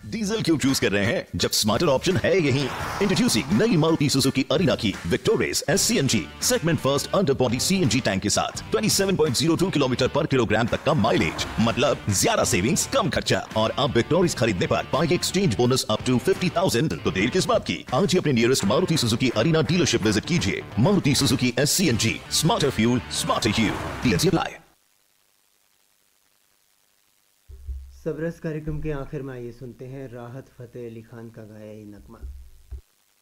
Diesel क्यों choose कर रहे हैं जब स्मार्टर ऑप्शन है यही। इंट्रोड्यूसिंग नई मारुति सुजुकी अरीना की विक्टोरेस SCNG segment first under body CNG tank के साथ 27.02 किलोमीटर पर किलोग्राम तक का माइलेज, मतलब ज्यादा सेविंग्स कम खर्चा। और अब विक्टोरेस खरीदने पर पाएंगे एक्सचेंज बोनस अप टू 50,000। तो देर किस बात की, आज ही अपने nearest Maruti Suzuki arena dealership visit कीजिए। Maruti Suzuki SCNG, smarter fuel, smarter you. TNC apply. Sabras कार्यक्रम के आखिर में आइए सुनते हैं राहत फतेह अली खान का गाया ये नगमा।